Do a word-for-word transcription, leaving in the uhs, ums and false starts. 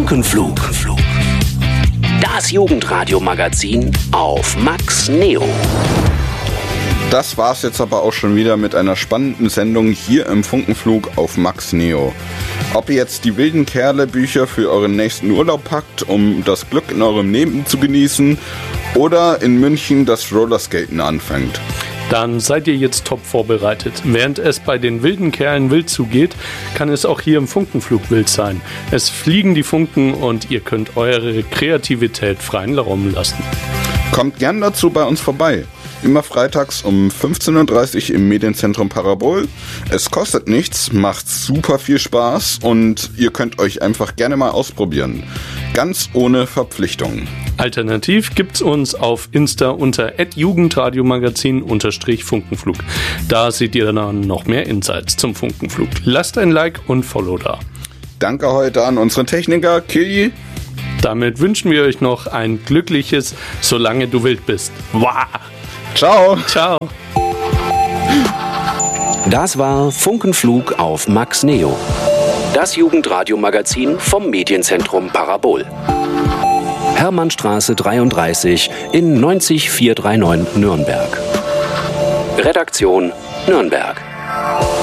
Funkenflug. Das Jugendradio-Magazin auf Max Neo. Das war's jetzt aber auch schon wieder mit einer spannenden Sendung hier im Funkenflug auf Max Neo. Ob ihr jetzt die wilden Kerle-Bücher für euren nächsten Urlaub packt, um das Glück in eurem Leben zu genießen, oder in München das Rollerskaten anfängt. Dann seid ihr jetzt top vorbereitet. Während es bei den wilden Kerlen wild zugeht, kann es auch hier im Funkenflug wild sein. Es fliegen die Funken und ihr könnt eure Kreativität freien Raum lassen. Kommt gern dazu bei uns vorbei. Immer freitags um fünfzehn Uhr dreißig im Medienzentrum Parabol. Es kostet nichts, macht super viel Spaß und ihr könnt euch einfach gerne mal ausprobieren. Ganz ohne Verpflichtungen. Alternativ gibt's uns auf Insta unter at jugendradiomagazin unterstrich Funkenflug. Da seht ihr dann noch mehr Insights zum Funkenflug. Lasst ein Like und Follow da. Danke heute an unseren Techniker Killy. Damit wünschen wir euch noch ein glückliches Solange du wild bist. Wow. Ciao. Ciao. Das war Funkenflug auf Max Neo. Das Jugendradio-Magazin vom Medienzentrum Parabol. Hermannstraße dreiunddreißig in neunzig vierhundertneunundneunzig Nürnberg. Redaktion Nürnberg.